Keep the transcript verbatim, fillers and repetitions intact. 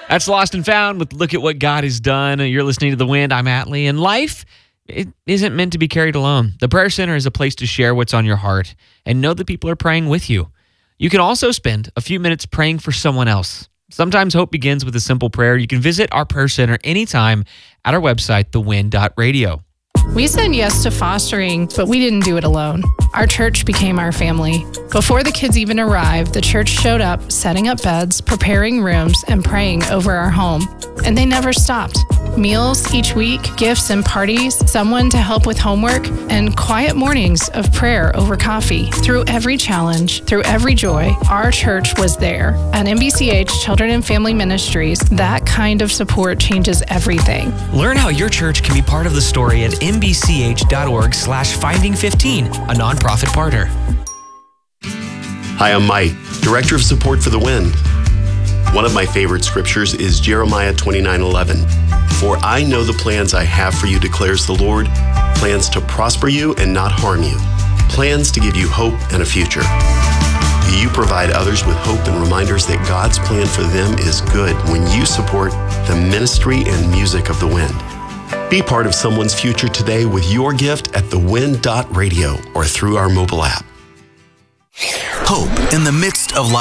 That's Lost and Found with Look at What God Has Done. You're listening to The Wind. I'm Atlee. And life, it isn't meant to be carried alone. The Prayer Center is a place to share what's on your heart and know that people are praying with you. You can also spend a few minutes praying for someone else. Sometimes hope begins with a simple prayer. You can visit our Prayer Center anytime at our website, the wind dot radio. We said yes to fostering, but we didn't do it alone. Our church became our family. Before the kids even arrived, the church showed up, setting up beds, preparing rooms, and praying over our home. And they never stopped. Meals each week, gifts and parties, someone to help with homework, and quiet mornings of prayer over coffee. Through every challenge, through every joy, our church was there. At M B C H Children and Family Ministries, that kind of support changes everything. Learn how your church can be part of the story at m b c h dot org slash finding fifteen, a nonprofit partner. Hi, I'm Mike, Director of Support for the Wind. One of my favorite scriptures is Jeremiah twenty-nine eleven. For I know the plans I have for you, declares the Lord, plans to prosper you and not harm you, plans to give you hope and a future. You provide others with hope and reminders that God's plan for them is good when you support the ministry and music of the Wind. Be part of someone's future today with your gift at the wind dot radio or through our mobile app. Hope in the midst of life.